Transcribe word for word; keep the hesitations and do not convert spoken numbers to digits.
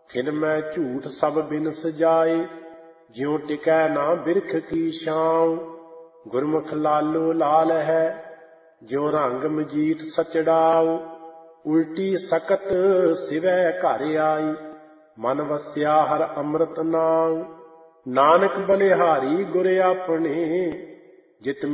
खिन मैं झूठ सब बिनस जाए, ज्यों टिकै ना बिरख की छाँव। गुरमुख लालो लाल है, ज्यों रंग मजीठ सचड़ाओ। उल्टी सकत सिवै घर आई, मन वस्या हर अमृत नाम। नानक बलिहारी गुर अपने, जित